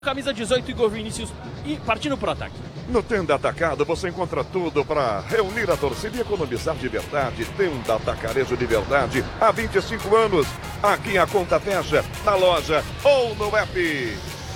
Camisa 18, Igor Vinícius, e partindo pro ataque. No Tenda Atacado você encontra tudo para reunir a torcida e economizar de verdade. Tenda Atacarejo de verdade, há 25 anos. Aqui a conta fecha, na loja ou no app.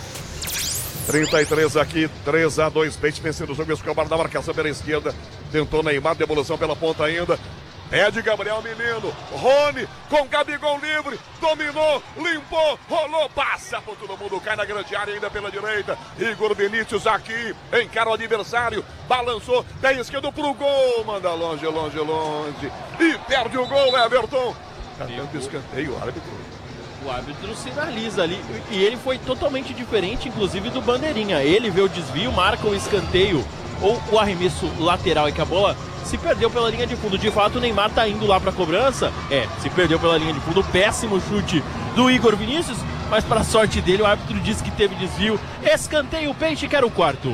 33 aqui, 3-2, Peixe vencendo o jogo, Escobar na marcação pela esquerda. Tentou Neymar, devolução pela ponta ainda. É de Gabriel Menino, Rony com Gabigol livre, dominou, limpou, rolou, passa por todo mundo, cai na grande área ainda pela direita. Igor Vinícius aqui, encara o adversário, balançou, tem esquerdo pro gol, manda longe, longe, longe, e perde o gol, Everton. Catando escanteio, o árbitro. O árbitro sinaliza ali, e ele foi totalmente diferente, inclusive do Bandeirinha. Ele vê o desvio, marca o escanteio, ou o arremesso lateral, e que a bola se perdeu pela linha de fundo. De fato, o Neymar tá indo lá pra cobrança. Se perdeu pela linha de fundo. Péssimo chute do Igor Vinícius, mas para sorte dele, o árbitro disse que teve desvio. Escanteio, o Peixe quer o quarto.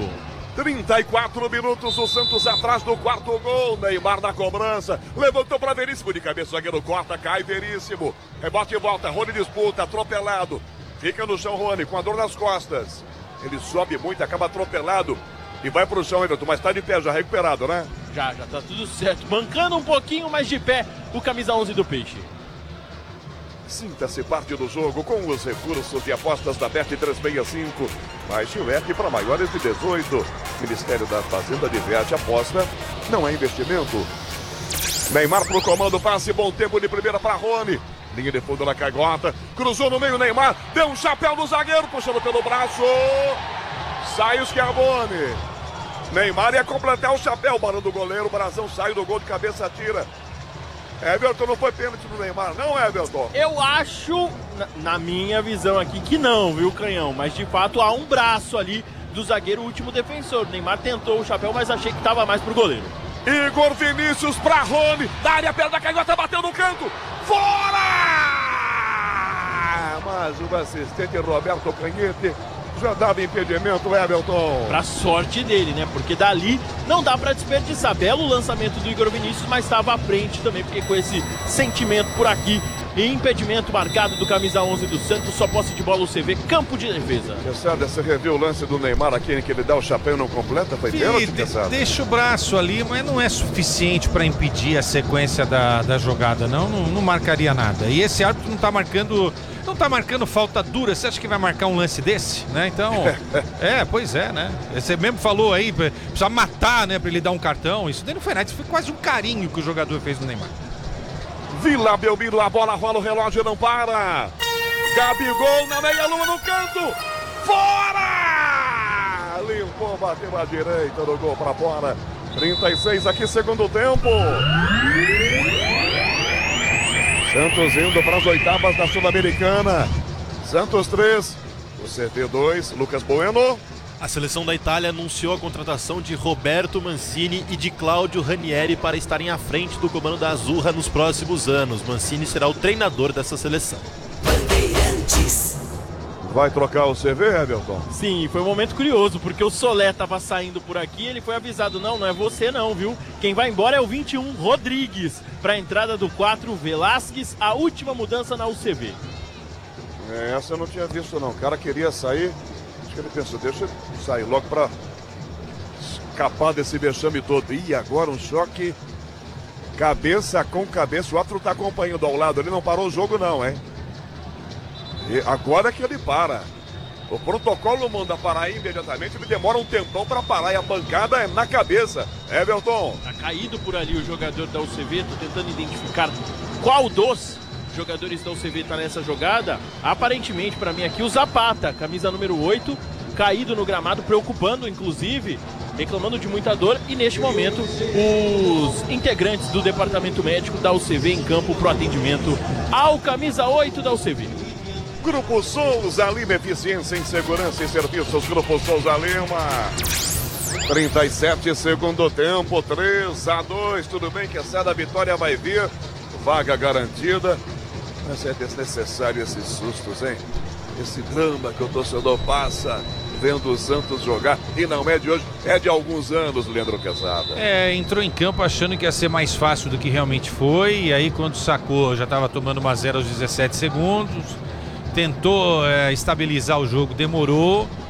34 minutos, o Santos atrás do quarto gol. Neymar na cobrança, levantou para Veríssimo, de cabeça o zagueiro corta, cai Veríssimo. Rebote e volta, Rony disputa, atropelado. Fica no chão Rony, com a dor nas costas. Ele sobe muito, acaba atropelado. E vai pro chão, Everton, mas tá de pé, já recuperado, né? Já tá tudo certo. Mancando um pouquinho, mas de pé, o camisa 11 do Peixe. Sinta-se parte do jogo com os recursos de apostas da Bet365. Baixe o app para maiores de 18. Ministério da Fazenda diverte, aposta, não é investimento. Neymar pro comando, passe, bom tempo de primeira para Rony. Linha de fundo na caigota, cruzou no meio, Neymar, deu um chapéu no zagueiro, puxando pelo braço. Sai o Schiavone. Neymar ia completar o chapéu, barão do goleiro, o Brazão sai do gol de cabeça, tira. Everton, não foi pênalti do Neymar, não, Everton? Eu acho, na minha visão aqui, que não, viu, Canhão? Mas de fato há um braço ali do zagueiro, último defensor. O Neymar tentou o chapéu, mas achei que estava mais pro goleiro. Igor Vinícius pra Rony, da área, perto da canhota, bateu no canto, fora! Mas o assistente Roberto Canhete já dava impedimento, Everton. Pra sorte dele, né? Porque dali não dá pra desperdiçar. Belo lançamento do Igor Vinícius, mas estava à frente também, porque com esse sentimento por aqui. E impedimento marcado do camisa 11 do Santos, só posse de bola o CV, campo de defesa. Quesada, você reviu o lance do Neymar aqui em que ele dá o chapéu e não completa? Foi pênalti, Quesada? Deixa o braço ali, mas não é suficiente para impedir a sequência da jogada, não marcaria nada. E esse árbitro não tá marcando falta dura. Você acha que vai marcar um lance desse, né? Então, pois é, né? Você mesmo falou aí, precisa matar, né, para ele dar um cartão. Isso daí não foi nada, isso foi quase um carinho que o jogador fez no Neymar. Vila Belmiro, a bola rola, o relógio não para. Gabigol na meia-lua no canto. Fora! Limpou, bateu à direita do gol para fora. 36 aqui, segundo tempo. Santos indo para as oitavas da Sul-Americana. Santos 3, o CV 2, Lucas Bueno. A seleção da Itália anunciou a contratação de Roberto Mancini e de Claudio Ranieri para estarem à frente do comando da Azzurra nos próximos anos. Mancini será o treinador dessa seleção. Vai trocar o CV, Everton? Sim, foi um momento curioso, porque o Solé tava saindo por aqui, ele foi avisado, não é você não, viu? Quem vai embora é o 21, Rodrigues, para a entrada do 4, Velasquez, a última mudança na UCV. Essa eu não tinha visto não, o cara queria sair, acho que ele pensou, deixa eu sair logo para escapar desse vexame todo. E agora um choque, cabeça com cabeça, o outro tá acompanhando ao lado, ele não parou o jogo não, hein? E agora que ele para. O protocolo manda parar imediatamente, ele demora um tempão para parar e a pancada é na cabeça. Everton. Tá caído por ali o jogador da UCV, tô tentando identificar qual dos jogadores da UCV tá nessa jogada. Aparentemente, para mim aqui, o Zapata, camisa número 8, caído no gramado, preocupando inclusive, reclamando de muita dor. E neste momento, os integrantes do departamento médico da UCV em campo pro atendimento ao camisa 8 da UCV. Grupo Souza Lima, eficiência em segurança e serviços. Grupo Souza Lima. 37 segundo tempo, 3-2. Tudo bem que essa vitória vai vir. Vaga garantida. Mas é desnecessário esses sustos, hein? Esse drama que o torcedor passa vendo o Santos jogar. E não é de hoje, é de alguns anos, Leandro Quesada. Entrou em campo achando que ia ser mais fácil do que realmente foi. E aí quando sacou, já estava tomando 1-0 aos 17 segundos. Tentou estabilizar o jogo, demorou.